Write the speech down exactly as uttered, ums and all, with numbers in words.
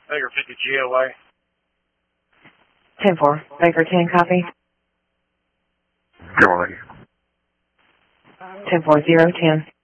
Baker fifty G O A. ten four. Baker ten, copy. Go on. ten four zero ten.